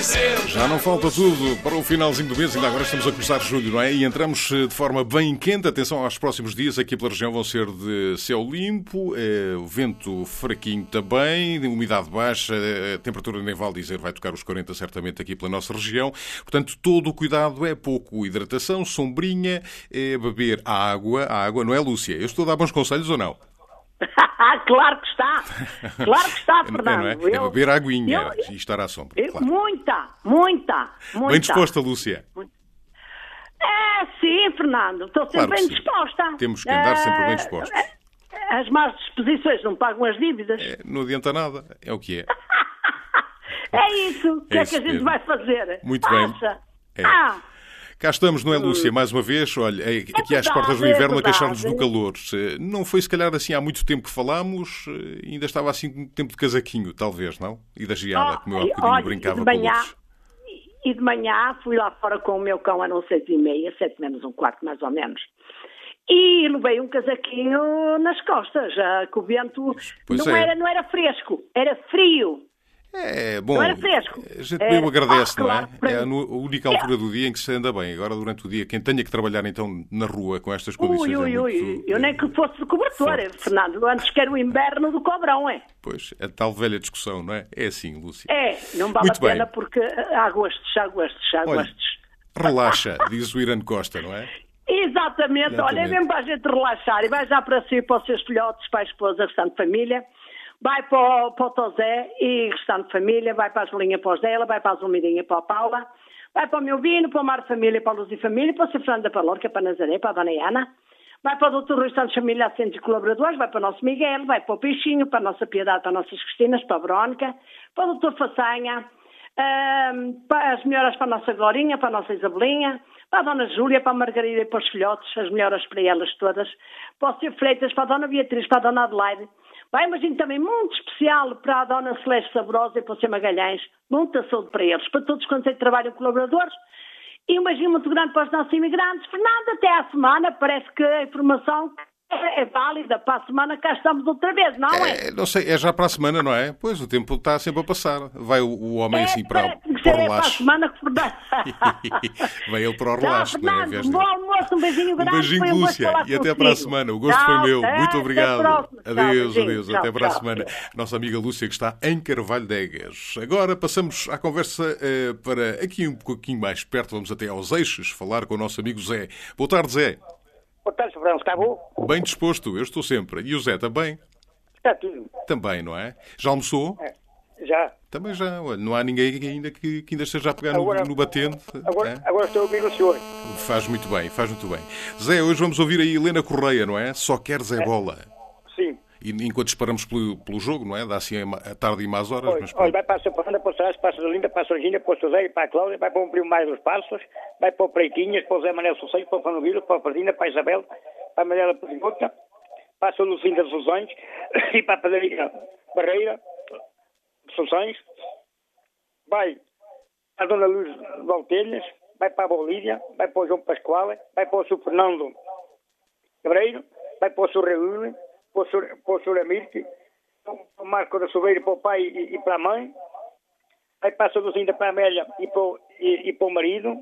Já não falta tudo para o finalzinho do mês, ainda agora estamos a começar julho, não é? E entramos de forma bem quente. Atenção aos próximos dias, aqui pela região vão ser de céu limpo, o vento fraquinho também, umidade baixa, a temperatura nem vale dizer, vai tocar os 40 certamente aqui pela nossa região. Portanto, todo o cuidado é pouco. Hidratação, sombrinha, beber água, não é, Lúcia? Eu estou a dar bons conselhos ou não? Claro que está, Fernando. Não é? É beber aguinha e estar à sombra. Claro. Muita. Bem disposta, Lúcia? Sim, Fernando. Estou sempre Claro que bem sim. disposta. Temos que andar sempre bem dispostos. As más disposições não pagam as dívidas. Não adianta nada, é o que é. É isso. O que é que a gente mesmo. vai fazer? Muito bem. É. Cá estamos, não é, Lúcia? Mais uma vez, olha, aqui às portas do inverno a queixar-nos do calor. Não foi, se calhar, assim há muito tempo que falámos, ainda estava assim com tempo de casaquinho, talvez, não? E da geada, como eu há bocadinho brincava com outros. E de manhã fui lá fora com o meu cão, eram 6h30, 7 menos um quarto, mais ou menos. E levei um casaquinho nas costas, que o vento não era fresco, era frio. É, bom, não era fresco. A gente meio agradece, não é? Claro, É a única altura do dia em que se anda bem. Agora, durante o dia, quem tenha que trabalhar, então, na rua, com estas condições Eu nem que fosse de cobertor, Fernando. Antes quero o inverno do cobrão, é? Pois, a tal velha discussão, não é? É assim, Lúcia. Não vale Muito a pena bem. porque há gostos. Olha, relaxa, diz o Irã Costa, não é? Exatamente. Olha, é mesmo para a gente relaxar. E vai já para si, para os seus filhotes, para a esposa, restante família. Vai para o Tosé e restante família, vai para a Julinha, para o Zela, vai para a Zulmidinha, para a Paula, vai para o meu Vino, para o Mar Família, para a Luz e Família, para o Sr. Fernando da Palorca, para a Nazaré, para a Dona Ana, vai para o Dr. Rui Santos Família, Assistentes e Colaboradores, vai para o nosso Miguel, vai para o Peixinho, para a nossa Piedade, para as nossas Cristinas, para a Verónica, para o Dr. Façanha, para as melhoras para a nossa Glorinha, para a nossa Isabelinha, para a Dona Júlia, para a Margarida e para os filhotes, as melhoras para elas todas, para o Sr. Freitas, para a Dona Beatriz, para a Dona Adelaide. Vai, imagino também muito especial para a Dona Celeste Saborosa e para o Sr. Magalhães. Muita saúde para eles, para todos quantos aí trabalham colaboradores. E um beijinho muito grande para os nossos imigrantes. Fernando, até à semana. Parece que a informação é válida. Para a semana cá estamos outra vez, não é? Não sei, é já para a semana, não é? Pois, o tempo está sempre a passar. Vai o homem assim para o relaxo. Para a semana que Fernando. Vai ele para o relaxo, Fernando, não é? bom almoço, um beijinho grande. Um beijinho, Lúcia, e até para a semana. O gosto foi meu. Muito obrigado. Adeus. Até para a semana. Nossa amiga Lúcia, que está em Carvalho de Egas. Agora passamos à conversa para aqui um pouquinho mais perto. Vamos até aos Eixos, falar com o nosso amigo Zé. Boa tarde, Zé. Boa tarde, Fernando. Está bom? Bem disposto, eu estou sempre. E o Zé também? Está tudo. Também, não é? Já almoçou? Já. Também já. Olha, não há ninguém ainda que ainda esteja a pegar no batente. Agora estou a ouvir o senhor. Faz muito bem. Zé, hoje vamos ouvir a Helena Correia, não é? Só queres é bola. Sim. E enquanto esperamos pelo jogo, não é? Dá assim a tarde e mais horas. Mas olha, vai para a Sapana, para o Sás, para a Linda, para a Sorginha, para o José, para a Cláudia, vai para o Primo Mais dos Passos, vai para o Preitinhas, para o Zé Manel Sossego, para o Fanovilo, para a Pardina, para a Isabel, para a Mariela Pedrinhota, para a São Lucinda de Suzões e para a Padaria Barreira de Suzões, vai para a Dona Luz Valtelhas, vai para a Bolívia, vai para o João Pascoal, vai para o Sr. Fernando Cabreiro, vai para o Sr. Raul, para o Sr. Amirte, para o Marco da Sobeira, para o pai e para a mãe, vai para a Saduzinda, para a Amélia e para o marido,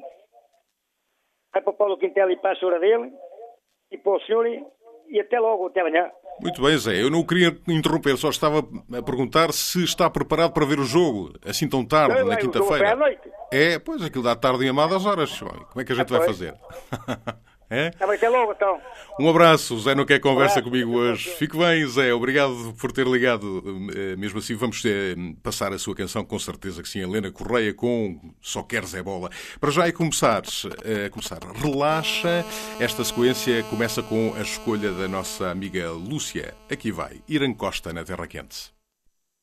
vai para o Paulo Quintela e para a senhora dele, e para o senhor, e até logo, até amanhã. Muito bem, Zé. Eu não queria interromper, só estava a perguntar se está preparado para ver o jogo, assim tão tarde, na quinta-feira. É, pois, aquilo dá tarde em amadas horas. Como é que a gente vai fazer? É? Até logo, então. Um abraço, Zé não quer conversa comigo hoje. Fique bem, Zé, obrigado por ter ligado. Mesmo assim, vamos passar a sua canção, com certeza que sim, Helena Correia, com Só Queres é Bola. Para já é começar. Relaxa. Esta sequência começa com a escolha da nossa amiga Lúcia. Aqui vai, Irã Costa na Terra Quente.